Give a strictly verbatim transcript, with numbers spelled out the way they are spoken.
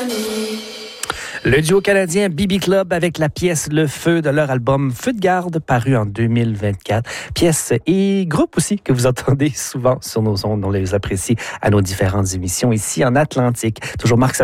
Le duo canadien B B Club avec la pièce Le Feu de leur album Feu de garde paru en deux mille vingt-quatre. Pièce et groupe aussi que vous entendez souvent sur nos ondes. On les apprécie à nos différentes émissions ici en Atlantique. Toujours Marc